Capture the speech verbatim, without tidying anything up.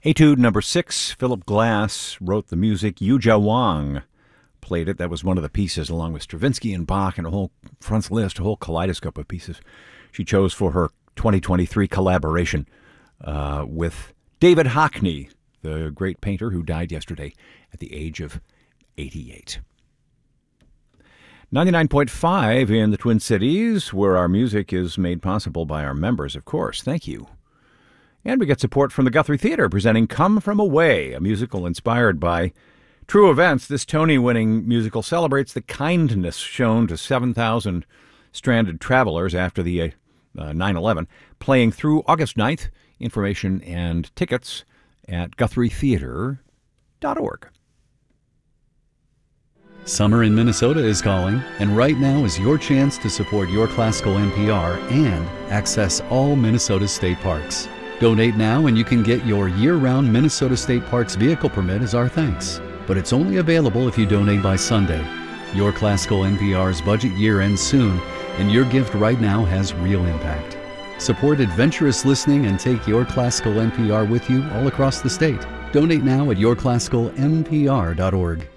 Etude number six, Philip Glass wrote the music. Yuja Wang played it. That was one of the pieces, along with Stravinsky and Bach and a whole Franz Liszt, a whole kaleidoscope of pieces she chose for her twenty twenty-three collaboration uh, with David Hockney, the great painter who died yesterday at the age of eighty-eight. ninety-nine point five in the Twin Cities, where our music is made possible by our members, of course. Thank you. And we get support from the Guthrie Theater, presenting Come From Away, a musical inspired by true events. This Tony-winning musical celebrates the kindness shown to seven thousand stranded travelers after the uh, nine eleven, playing through August ninth. Information and tickets at guthrie theater dot org. Summer in Minnesota is calling, and right now is your chance to support Your Classical N P R and access all Minnesota state parks. Donate now and you can get your year-round Minnesota State Parks vehicle permit as our thanks. But it's only available if you donate by Sunday. Your Classical N P R's budget year ends soon, and your gift right now has real impact. Support adventurous listening and take Your Classical N P R with you all across the state. Donate now at your classical n p r dot org.